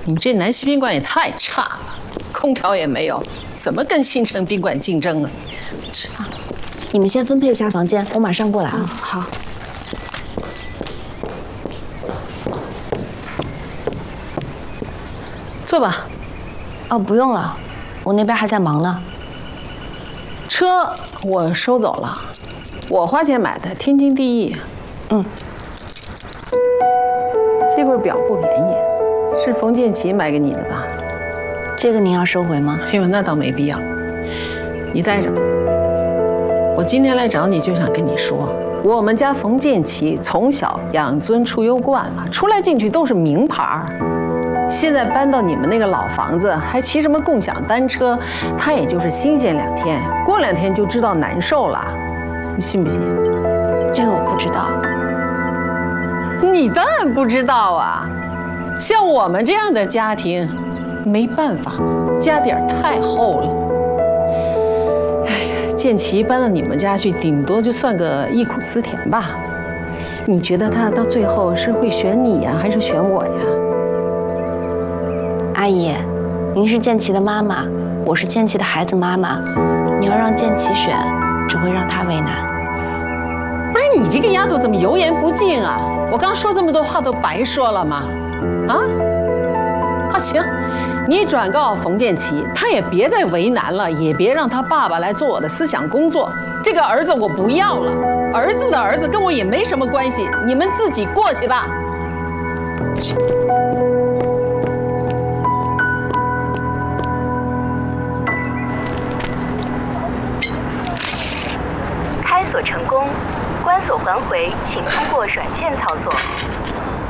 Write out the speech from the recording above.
你们这南溪宾馆也太差了，空调也没有，怎么跟新城宾馆竞争啊？是啊， 你们先分配一下房间，我马上过来啊。 好。坐吧。 哦，不用了，我那边还在忙呢。 车我收走了，我花钱买的，天经地义。 嗯。 这块表不便宜，是冯建奇买给你的吧？ 这个您要收回吗？ 哎呦，那倒没必要，你带着吧。我今天来找你就想跟你说，我们家冯建奇从小养尊处优惯了，出来进去都是名牌。现在搬到你们那个老房子，还骑什么共享单车，他也就是新鲜2天，过2天就知道难受了，你信不信？ 这个我不知道。 你当然不知道啊，像我们这样的家庭，没办法，家底儿太厚了。哎呀，建奇搬到你们家去，顶多就算个忆苦思甜吧。你觉得他到最后是会选你呀，还是选我呀？ 阿姨，您是建奇的妈妈，我是建奇的孩子妈妈，你要让建奇选，只会让他为难。 不是你这个丫头怎么油盐不进啊？我刚说这么多话都白说了吗？啊，行，你转告冯建奇，他也别再为难了，也别让他爸爸来做我的思想工作。这个儿子我不要了，儿子的儿子跟我也没什么关系，你们自己过去吧。 开锁成功，关锁还回，请通过软件操作。